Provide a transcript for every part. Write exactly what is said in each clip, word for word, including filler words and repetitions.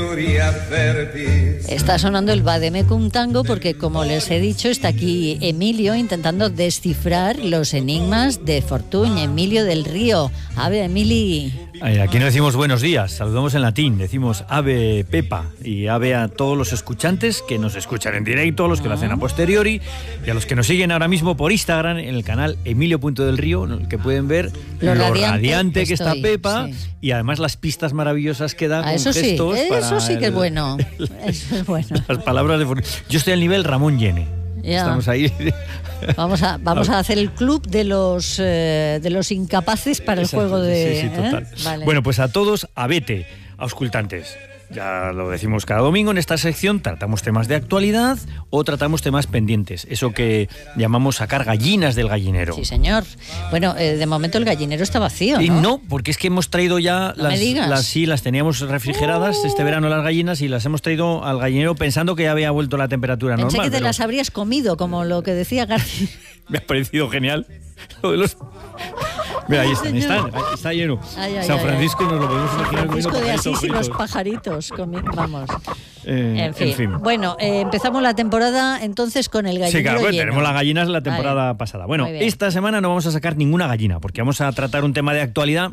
Está sonando el Vademecum Tango porque, como les he dicho, está aquí Emilio intentando descifrar los enigmas de Fortuny. Emilio del Río. Ave, Emili. Aquí no decimos buenos días, saludamos en latín, decimos ave Pepa, y ave a todos los escuchantes que nos escuchan en directo, a los que lo hacen a posteriori y a los que nos siguen ahora mismo por Instagram en el canal Emilio Punto del Río, en el que pueden ver lo, lo radiante, radiante que, que está Pepa, sí. Y además las pistas maravillosas que da ah, con eso gestos. Sí, para eso sí que el, es bueno. Eso es bueno. Las palabras de Fortuny. Yo estoy al nivel Ramón Llene. Ya. Estamos ahí. Vamos a vamos a hacer el club de los eh, de los incapaces para el Exacto, juego de. Sí, sí, total. ¿eh? Vale. Bueno, pues a todos, abete, auscultantes. Ya lo decimos cada domingo en esta sección, tratamos temas de actualidad o tratamos temas pendientes, eso que llamamos sacar gallinas del gallinero. Sí, señor. Bueno, eh, de momento el gallinero está vacío, ¿no? Y no, porque es que hemos traído ya no las, las sí, las teníamos refrigeradas uh. este verano las gallinas y las hemos traído al gallinero pensando que ya había vuelto la temperatura Pensé normal. que te pero... las habrías comido, como lo que decía García. Me ha parecido genial lo de los... Mira, ahí están, están, está lleno. Ay, ay, San Francisco ay, ay. Nos lo podemos imaginar. San Francisco de Asís y los pajaritos, comi- vamos. Eh, en, fin. en fin. Bueno, eh, empezamos la temporada entonces con el gallinero. Sí, claro, lleno. Tenemos las gallinas la temporada vale. pasada. Bueno, esta semana no vamos a sacar ninguna gallina, porque vamos a tratar un tema de actualidad,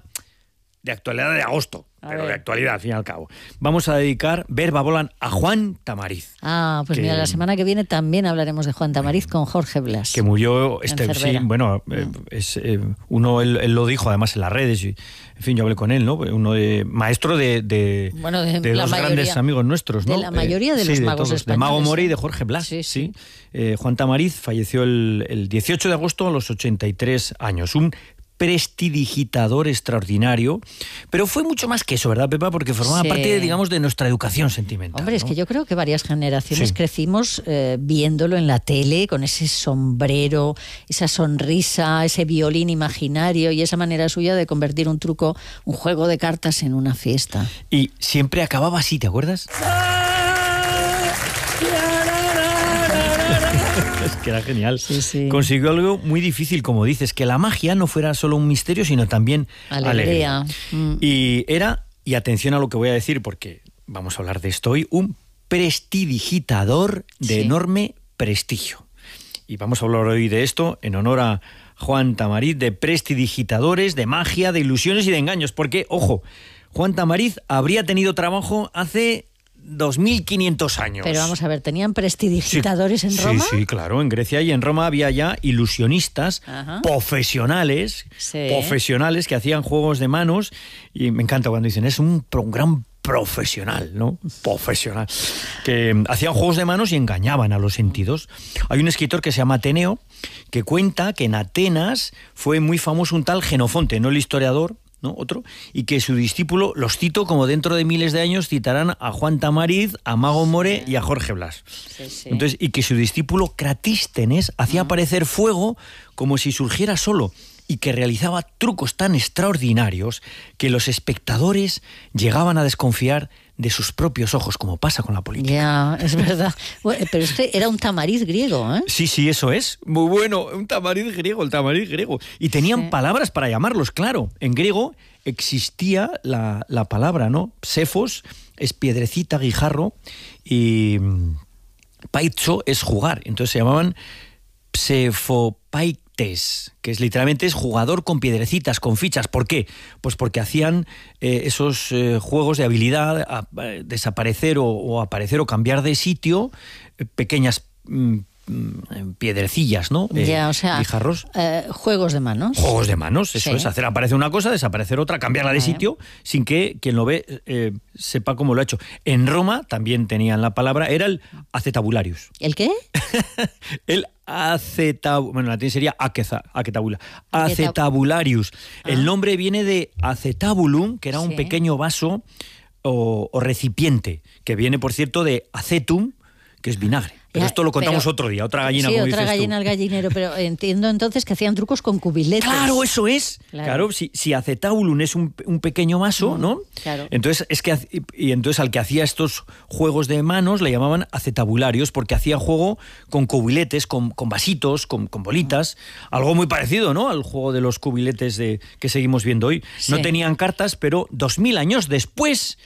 de actualidad de agosto. A pero ver. De actualidad, al fin y al cabo. Vamos a dedicar Verba Volan a Juan Tamariz. Ah, pues que, mira, la semana que viene también hablaremos de Juan Tamariz con Jorge Blas. Que murió, este, sí, bueno, eh, es, eh, uno, él, él lo dijo además en las redes, y, en fin, yo hablé con él, ¿no? Uno de, maestro de, de, bueno, de, de dos mayoría, grandes amigos nuestros, ¿no? De la mayoría de eh, los sí, magos de españoles. De Mago More y de Jorge Blas, sí. sí. sí. Eh, Juan Tamariz falleció el, el dieciocho de agosto a los ochenta y tres años. Un prestidigitador extraordinario, pero fue mucho más que eso, ¿verdad, Pepa? Porque formaba sí. parte, digamos, de nuestra educación sentimental. Hombre, ¿no? Es que yo creo que varias generaciones sí. crecimos eh, viéndolo en la tele, con ese sombrero, esa sonrisa, ese violín imaginario y esa manera suya de convertir un truco, un juego de cartas en una fiesta. Y siempre acababa así, ¿te acuerdas? Es que era genial. Sí, sí. Consiguió algo muy difícil, como dices, que la magia no fuera solo un misterio, sino también alegría. alegría. Mm. Y era, y atención a lo que voy a decir, porque vamos a hablar de esto hoy, un prestidigitador de sí. enorme prestigio. Y vamos a hablar hoy de esto en honor a Juan Tamariz, de prestidigitadores, de magia, de ilusiones y de engaños. Porque, ojo, Juan Tamariz habría tenido trabajo hace dos mil quinientos años. Pero vamos a ver, ¿tenían prestidigitadores sí, en Roma? Sí, sí, claro, en Grecia y en Roma había ya ilusionistas Ajá. profesionales, sí. profesionales que hacían juegos de manos, y me encanta cuando dicen, es un, un gran profesional, ¿no? Profesional. Que hacían juegos de manos y engañaban a los sentidos. Hay un escritor que se llama Ateneo, que cuenta que en Atenas fue muy famoso un tal Genofonte, no el historiador, ¿no? Otro, y que su discípulo, los cito como dentro de miles de años citarán a Juan Tamariz, a Mago More y a Jorge Blas. Sí, sí. Entonces, y que su discípulo Cratístenes hacía aparecer fuego como si surgiera solo y que realizaba trucos tan extraordinarios que los espectadores llegaban a desconfiar de sus propios ojos, como pasa con la política. Ya, es verdad. Bueno, pero este era un Tamariz griego, ¿eh? Sí, sí, eso es. Muy bueno, un Tamariz griego, el Tamariz griego. Y tenían sí. palabras para llamarlos, claro. En griego existía la, la palabra, ¿no? Psefos es piedrecita, guijarro, y paizo es jugar. Entonces se llamaban psefopaites, que es literalmente es jugador con piedrecitas, con fichas. ¿Por qué? Pues porque hacían eh, esos eh, juegos de habilidad, a, a desaparecer o, o aparecer o cambiar de sitio, eh, pequeñas mm, piedrecillas, ¿no? Eh, ya, o sea, guijarros. Eh, juegos de manos. Juegos de manos, eso sí. es, hacer aparecer una cosa, desaparecer otra, cambiarla de Ay. sitio, sin que quien lo ve eh, sepa cómo lo ha hecho. En Roma también tenían la palabra, era el acetabularius. ¿El qué? el acetabularius, bueno, en latín sería acetabula, acetabularius. Ah. El nombre viene de acetabulum, que era sí. un pequeño vaso o, o recipiente, que viene, por cierto, de acetum, que es vinagre. Pero ya, esto lo contamos pero, otro día, otra gallina, sí, como otra dices gallina tú. al gallinero, pero entiendo entonces que hacían trucos con cubiletes. Claro, eso es. Claro, claro si, si acetabulum es un, un pequeño vaso, mm, ¿no? Claro. Entonces, es que, y entonces al que hacía estos juegos de manos le llamaban acetabularios, porque hacía juego con cubiletes, con, con vasitos, con, con bolitas, mm. algo muy parecido, ¿no? Al juego de los cubiletes de, que seguimos viendo hoy. Sí. No tenían cartas, pero dos mil años después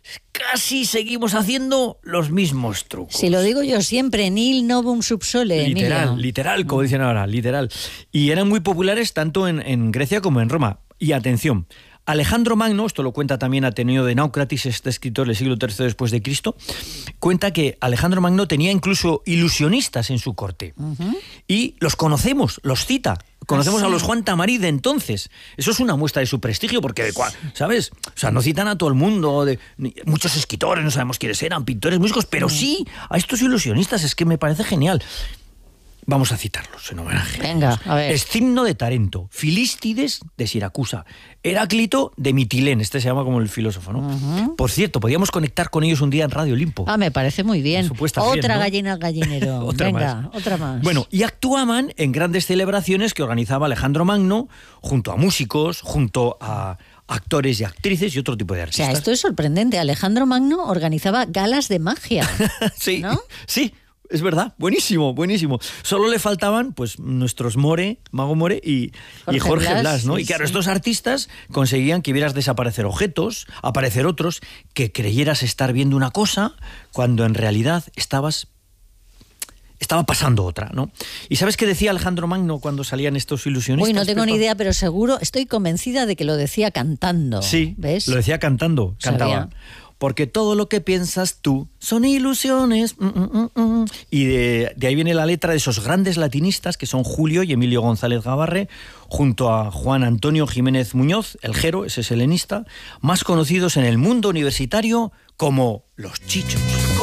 casi seguimos haciendo los mismos trucos. Si lo digo yo siempre, nil novum subsole. Literal, Emilio. literal, como dicen ahora, literal. Y eran muy populares tanto en, en Grecia como en Roma. Y atención, Alejandro Magno, esto lo cuenta también Ateneo de Naucratis, este escritor del siglo tercero después de Cristo, cuenta que Alejandro Magno tenía incluso ilusionistas en su corte. Uh-huh. Y los conocemos, los cita. Conocemos ¿Ah, sí? a los Juan Tamarí de entonces. Eso es una muestra de su prestigio, porque, ¿sabes? O sea, no citan a todo el mundo, de, muchos escritores, no sabemos quiénes eran, pintores, músicos, pero sí a estos ilusionistas, es que me parece genial. Vamos a citarlos en homenaje. Venga, a ver. Escimno de Tarento, Filístides de Siracusa, Heráclito de Mitilén, este se llama como el filósofo, ¿no? Uh-huh. Por cierto, podíamos conectar con ellos un día en Radio Olimpo. Ah, me parece muy bien. Otra bien, ¿no? gallina al gallinero. otra Venga, más. otra más. Bueno, y actuaban en grandes celebraciones que organizaba Alejandro Magno, junto a músicos, junto a actores y actrices y otro tipo de artistas. O sea, esto es sorprendente. Alejandro Magno organizaba galas de magia. sí, ¿no? sí. Es verdad, buenísimo, buenísimo. Solo le faltaban pues nuestros More, Mago More y Jorge, y Jorge Blas, Blas, ¿no? Sí, y claro, sí. estos artistas conseguían que vieras desaparecer objetos, aparecer otros, que creyeras estar viendo una cosa cuando en realidad estabas estaba pasando otra, ¿no? ¿Y sabes qué decía Alejandro Magno cuando salían estos ilusionistas? Uy, no tengo Pepa? ni idea, pero seguro, estoy convencida de que lo decía cantando. Sí, ¿ves? Lo decía cantando, cantaba. Sabía. Porque todo lo que piensas tú son ilusiones. Mm, mm, mm. Y de, de ahí viene la letra de esos grandes latinistas que son Julio y Emilio González Gavarre, junto a Juan Antonio Jiménez Muñoz, el Jero, ese es helenista, más conocidos en el mundo universitario como los Chichos.